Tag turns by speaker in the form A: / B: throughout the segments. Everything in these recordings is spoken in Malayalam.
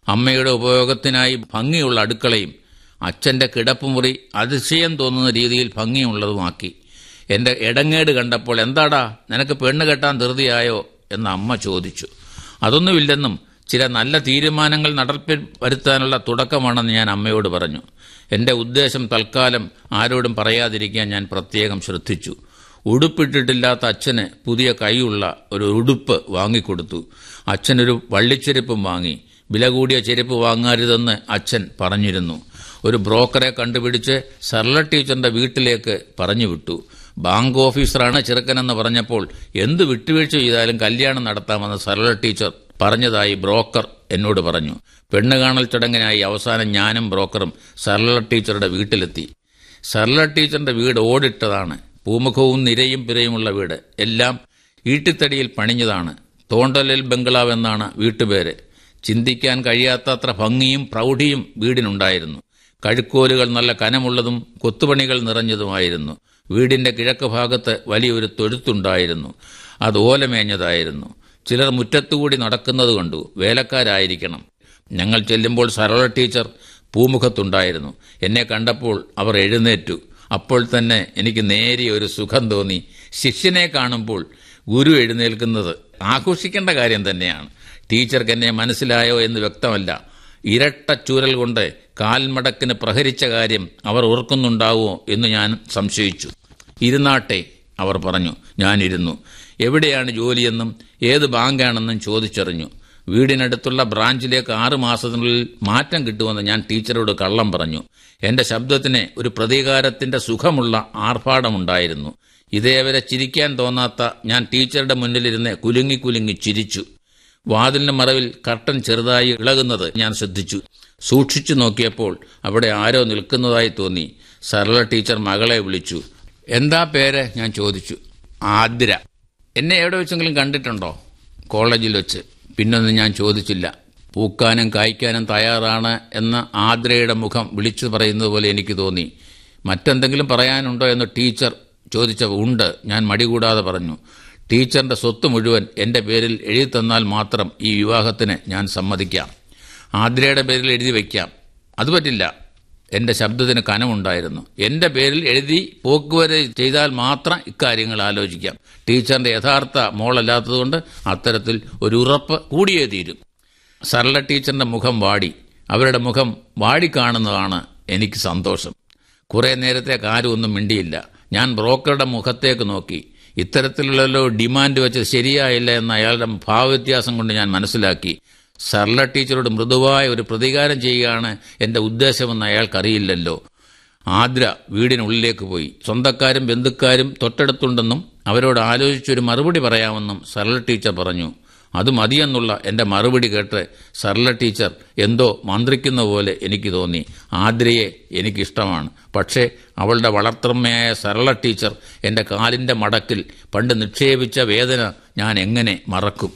A: അമ്മയുടെ ഉപയോഗത്തിനായി ഭംഗിയുള്ള അടുക്കളയും അച്ഛൻ്റെ കിടപ്പുമുറി അതിശയം തോന്നുന്ന രീതിയിൽ ഭംഗിയുള്ളതുമാക്കി. എൻ്റെ ഇടങ്ങേട് കണ്ടപ്പോൾ എന്താടാ നിനക്ക് പെണ്ണ് കെട്ടാൻ ധൃതിയായോ എന്ന് അമ്മ ചോദിച്ചു. അതൊന്നുമില്ലെന്നും ചില നല്ല തീരുമാനങ്ങൾ നടപ്പിൽ വരുത്താനുള്ള തുടക്കമാണെന്ന് ഞാൻ അമ്മയോട് പറഞ്ഞു. എൻ്റെ ഉദ്ദേശം തൽക്കാലം ആരോടും പറയാതിരിക്കാൻ ഞാൻ പ്രത്യേകം ശ്രദ്ധിച്ചു. ഉടുപ്പിട്ടിട്ടില്ലാത്ത അച്ഛന് പുതിയ കൈയുള്ള ഒരു ഉടുപ്പ് വാങ്ങിക്കൊടുത്തു. അച്ഛനൊരു വള്ളിച്ചെരുപ്പും വാങ്ങി. വില കൂടിയ ചെരുപ്പ് വാങ്ങരുതെന്ന് അച്ഛൻ പറഞ്ഞിരുന്നു. ഒരു ബ്രോക്കറെ കണ്ടുപിടിച്ച് സർല ടീച്ചറിന്റെ വീട്ടിലേക്ക് പറഞ്ഞു വിട്ടു. ബാങ്ക് ഓഫീസറാണ് ചെറുക്കനെന്ന് പറഞ്ഞപ്പോൾ എന്ത് വിട്ടുവീഴ്ച ചെയ്താലും കല്യാണം നടത്താമെന്ന് സർല ടീച്ചർ പറഞ്ഞതായി ബ്രോക്കർ എന്നോട് പറഞ്ഞു. പെണ്ണ് കാണൽ ചടങ്ങിനായി അവസാനം ഞാനും ബ്രോക്കറും സർല ടീച്ചറുടെ വീട്ടിലെത്തി. സർല ടീച്ചറിന്റെ വീട് ഓടിട്ടതാണ്. പൂമുഖവും നിരയും പിരയുമുള്ള വീട്. എല്ലാം ഈട്ടിത്തടിയിൽ പണിഞ്ഞതാണ്. തോണ്ടലിൽ ബംഗ്ലാവ് എന്നാണ് വീട്ടുപേര്. ചിന്തിക്കാൻ കഴിയാത്തത്ര ഭംഗിയും പ്രൗഢിയും വീടിനുണ്ടായിരുന്നു. കഴുക്കോലുകൾ നല്ല കനമുള്ളതും കൊത്തുപണികൾ നിറഞ്ഞതുമായിരുന്നു. വീടിന്റെ കിഴക്ക് ഭാഗത്ത് വലിയൊരു തൊഴുത്തുണ്ടായിരുന്നു. അത് ഓലമേഞ്ഞതായിരുന്നു. ചിലർ മുറ്റത്തുകൂടി നടക്കുന്നത് കണ്ടു. വേലക്കാരായിരിക്കണം. ഞങ്ങൾ ചെല്ലുമ്പോൾ സർല ടീച്ചർ പൂമുഖത്തുണ്ടായിരുന്നു. എന്നെ കണ്ടപ്പോൾ അവർ എഴുന്നേറ്റു. അപ്പോൾ തന്നെ എനിക്ക് നേരിയ ഒരു സുഖം തോന്നി. ശിഷ്യനെ കാണുമ്പോൾ ഗുരു എഴുന്നേൽക്കുന്നത് ആഘോഷിക്കേണ്ട കാര്യം തന്നെയാണ്. ടീച്ചർക്ക് എന്നെ മനസ്സിലായോ എന്ന് വ്യക്തമല്ല. ഇരട്ട ചൂരൽ കൊണ്ട് കാൽമടക്കിന് പ്രഹരിച്ച കാര്യം അവർ ഓർക്കുന്നുണ്ടാവുമോ എന്ന് ഞാൻ സംശയിച്ചു. ഇരുന്നാട്ടെ, അവർ പറഞ്ഞു. ഞാനിരുന്നു. എവിടെയാണ് ജോലിയെന്നും ഏത് ബാങ്കാണെന്നും ചോദിച്ചറിഞ്ഞു. വീടിനടുത്തുള്ള ബ്രാഞ്ചിലേക്ക് 6 മാസത്തിനുള്ളിൽ മാറ്റം കിട്ടുമെന്ന് ഞാൻ ടീച്ചറോട് കള്ളം പറഞ്ഞു. എന്റെ ശബ്ദത്തിന് ഒരു പ്രതികാരത്തിന്റെ സുഖമുള്ള ആർഭാടമുണ്ടായിരുന്നു. ഇതേവരെ ചിരിക്കാൻ തോന്നാത്ത ഞാൻ ടീച്ചറുടെ മുന്നിലിരുന്ന് കുലുങ്ങി കുലുങ്ങി ചിരിച്ചു. വാതിലിന് മറവിൽ കർട്ടൻ ചെറുതായി ഇളകുന്നത് ഞാൻ ശ്രദ്ധിച്ചു. സൂക്ഷിച്ചു നോക്കിയപ്പോൾ അവിടെ ആരോ നിൽക്കുന്നതായി തോന്നി. സർല ടീച്ചർ മകളെ വിളിച്ചു. എന്താ പേര്? ഞാൻ ചോദിച്ചു. ആതിര. എന്നെ എവിടെ വെച്ചെങ്കിലും കണ്ടിട്ടുണ്ടോ? കോളേജിൽ വെച്ച്. പിന്നൊന്നും ഞാൻ ചോദിച്ചില്ല. പൂക്കാനും കായ്ക്കാനും തയ്യാറാണ് എന്ന ആതിരയുടെ മുഖം വിളിച്ചു പറയുന്നത് പോലെ എനിക്ക് തോന്നി. മറ്റെന്തെങ്കിലും പറയാനുണ്ടോ എന്ന് ടീച്ചർ ചോദിച്ചപ്പോൾ ഉണ്ട്. ഞാൻ മടികൂടാതെ പറഞ്ഞു. ടീച്ചറിന്റെ സ്വത്ത് മുഴുവൻ എന്റെ പേരിൽ എഴുതി തന്നാൽ മാത്രം ഈ വിവാഹത്തിന് ഞാൻ സമ്മതിക്കാം. ആതിരയുടെ പേരിൽ എഴുതി വയ്ക്കാം. അത് പറ്റില്ല. എന്റെ ശബ്ദത്തിന് കനമുണ്ടായിരുന്നു. എന്റെ പേരിൽ എഴുതി പോക്കുവരെ ചെയ്താൽ മാത്രം ഇക്കാര്യങ്ങൾ ആലോചിക്കാം. ടീച്ചറിന്റെ യഥാർത്ഥ മോളല്ലാത്തതുകൊണ്ട് അത്തരത്തിൽ ഒരു ഉറപ്പ് കൂടിയേ തീരും. സർല ടീച്ചറിന്റെ മുഖം വാടി. അവരുടെ മുഖം വാടിക്കാണുന്നതാണ് എനിക്ക് സന്തോഷം. കുറെ നേരത്തേക്ക് ആരും ഒന്നും മിണ്ടിയില്ല. ഞാൻ ബ്രോക്കറുടെ മുഖത്തേക്ക് നോക്കി. ഇത്തരത്തിലുള്ള ഡിമാൻഡ് വെച്ച് ശരിയായില്ല എന്ന അയാളുടെ ഭാവവ്യത്യാസം കൊണ്ട് ഞാൻ മനസ്സിലാക്കി. സർല ടീച്ചറോട് മൃദുവായ ഒരു പ്രതികാരം ചെയ്യുകയാണ് എന്റെ ഉദ്ദേശമെന്ന് അയാൾക്കറിയില്ലല്ലോ. ആതിര വീടിനുള്ളിലേക്ക് പോയി. സ്വന്തക്കാരും ബന്ധുക്കാരും തൊട്ടടുത്തുണ്ടെന്നും അവരോട് ആലോചിച്ചൊരു മറുപടി പറയാമെന്നും സർല ടീച്ചർ പറഞ്ഞു. അത് മതിയെന്നുള്ള എന്റെ മറുപടി കേട്ട് സർല ടീച്ചർ എന്തോ മന്ത്രിക്കുന്ന പോലെ എനിക്ക് തോന്നി. ആതിരയെ എനിക്കിഷ്ടമാണ്. പക്ഷേ അവളുടെ വളർത്തമ്മയായ സർല ടീച്ചർ എന്റെ കാലിന്റെ മടക്കിൽ പണ്ട് നിക്ഷേപിച്ച വേദന ഞാൻ എങ്ങനെ മറക്കും?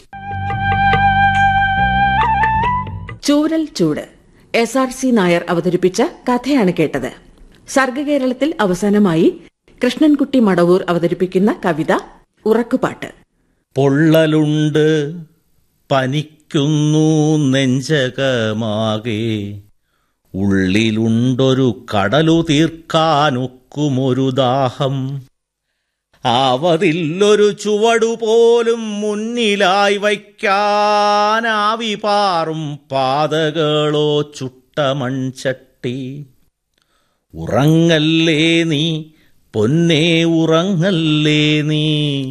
B: ചൂരൽ ചൂട് SRC നായർ അവതരിപ്പിച്ച കഥയാണ് കേട്ടത്. സർഗകേരളത്തിൽ അവസാനമായി കൃഷ്ണൻകുട്ടി മടവൂർ അവതരിപ്പിക്കുന്ന കവിത ഉറക്കുപാട്ട്.
C: പൊള്ളലുണ്ട്, പനിക്കുന്നു നെഞ്ചകമാകെ, ഉള്ളിലുണ്ടൊരു കടലു തീർക്കാനൊക്കുമൊരു ദാഹം, ആവതില്ലൊരു ചുവടുപോലും മുന്നിലായി വയ്ക്കാനാവി പാറും പാതകളോ ചുട്ട മൺചട്ടി. ഉറങ്ങല്ലേ നീ പൊന്നേ, ഉറങ്ങല്ലേ നീ,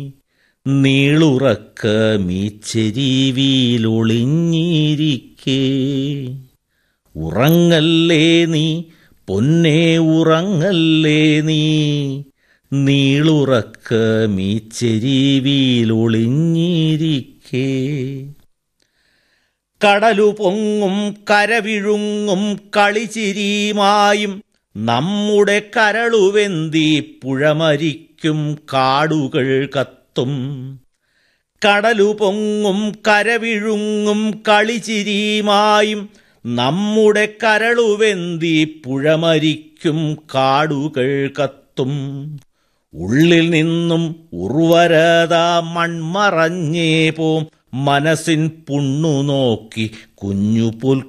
C: നീളുറക്കമീച്ചെരിവിയിലൊളിഞ്ഞിരിക്കേ. ഉറങ്ങല്ലേ നീ പൊന്നേ, ഉറങ്ങല്ലേ നീ, നീളുറക്കമീച്ചെരിവിയിലൊളിഞ്ഞിരിക്കേ. കടലു പൊങ്ങും കരവിഴുങ്ങും കളിച്ചിരിയുമായും നമ്മുടെ കരളുവെന്തി പുഴമരിക്കും കാടുകൾ കത്തും. കടലു പൊങ്ങും കരവിഴുങ്ങും കളിച്ചിരിയുമായും നമ്മുടെ കരളുവെന്തി പുഴമരിക്കും കാടുകൾ കത്തും. ഉള്ളിൽ നിന്നും ഉർവരത മൺമറഞ്ഞേ പോം, മനസ്സിൻ പുണ്ണു നോക്കി കുഞ്ഞു പുൽ